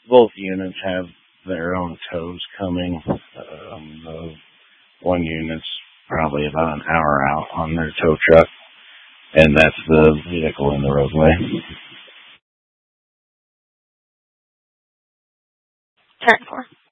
both units have their own tows coming. The one unit's probably about an hour out on their tow truck, and that's the vehicle in the roadway. 10-4.